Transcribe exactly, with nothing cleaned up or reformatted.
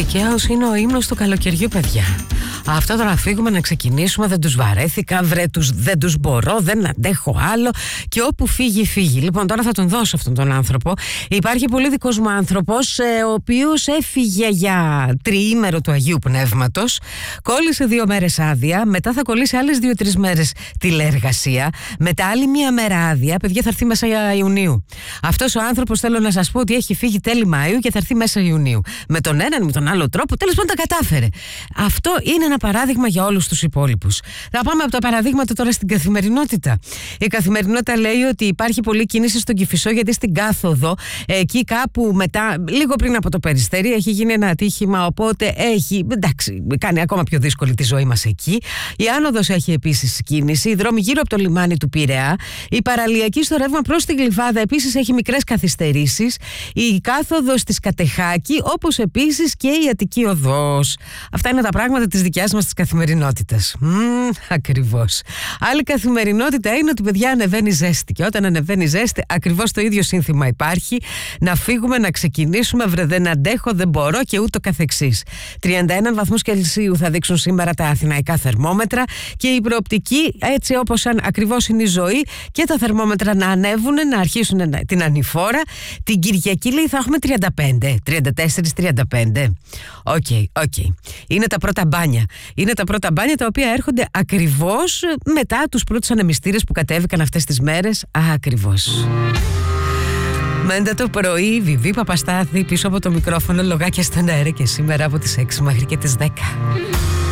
Δικαίως είναι ο ύμνος του καλοκαιριού, παιδιά. Αυτό τώρα να φύγουμε, να ξεκινήσουμε, δεν τους βαρέθηκα, βρε τους, δεν τους μπορώ, δεν αντέχω άλλο και όπου φύγει, φύγει. Λοιπόν, τώρα θα τον δώσω αυτόν τον άνθρωπο. Υπάρχει πολύ δικός μου άνθρωπος, ο οποίος έφυγε για τριήμερο του Αγίου Πνεύματος, κόλλησε δύο μέρες άδεια, μετά θα κολλήσει άλλες δύο-τρεις μέρες τηλεεργασία, μετά άλλη μία μέρα άδεια, παιδιά, θα έρθει μέσα Ιουνίου. Αυτός ο άνθρωπος, θέλω να σας πω ότι έχει φύγει τέλη Μαΐου και θα έρθει μέσα Ιουνίου. Με τον έναν, με τον άλλο τρόπο, τέλος πάντων τα κατάφερε. Αυτό είναι ένα παράδειγμα για όλους τους υπόλοιπους. Θα πάμε από τα παραδείγματα τώρα στην καθημερινότητα. Η καθημερινότητα λέει ότι υπάρχει πολλή κίνηση στον Κηφισό, γιατί στην κάθοδο, εκεί κάπου μετά, λίγο πριν από το Περιστέρι, έχει γίνει ένα ατύχημα. Οπότε έχει, εντάξει, κάνει ακόμα πιο δύσκολη τη ζωή μας εκεί. Η άνοδος έχει επίσης κίνηση. Οι δρόμοι γύρω από το λιμάνι του Πειραιά. Η παραλιακή στο ρεύμα προς την Γλυφάδα επίσης έχει μικρές καθυστερήσεις. Η κάθοδος της Κατεχάκη, όπως επίσης και η Αττική Οδός. Αυτά είναι τα πράγματα της δικιάς μας της καθημερινότητας. Μμμ, ακριβώς. Άλλη καθημερινότητα είναι ότι, παιδιά, ανεβαίνει ζέστη. Και όταν ανεβαίνει ζέστη, ακριβώς το ίδιο σύνθημα υπάρχει. Να φύγουμε, να ξεκινήσουμε, βρε, δεν αντέχω, δεν μπορώ και ούτω καθεξής. τριάντα ένα βαθμούς Κελσίου θα δείξουν σήμερα τα αθηναϊκά θερμόμετρα και η προοπτική, έτσι όπως ακριβώς είναι η ζωή, και τα θερμόμετρα να ανέβουν, να αρχίσουν την ανηφόρα. Την Κυριακή, λέει, θα έχουμε τριάντα πέντε, τριάντα τέσσερα τριάντα πέντε. Οκ, okay, οκ. Okay. Είναι τα πρώτα μπάνια. Είναι τα πρώτα μπάνια τα οποία έρχονται ακριβώς μετά τους πρώτους ανεμιστήρες που κατέβηκαν αυτές τις μέρες. Α, ακριβώς. Μέντα το πρωί, Βιβί Παπαστάθη πίσω από το μικρόφωνο, λογάκια στον αέρα, και σήμερα από τις έξι μέχρι και τις δέκα.